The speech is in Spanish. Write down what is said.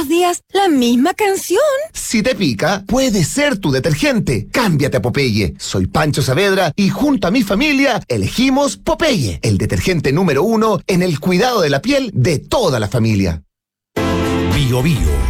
los días la misma canción. Si te pica, puede ser tu detergente. Cámbiate a Popeye. Soy Pancho Saavedra y junto a mi familia elegimos Popeye, el detergente número 1 en el cuidado de la piel de toda la familia. Bio Bio.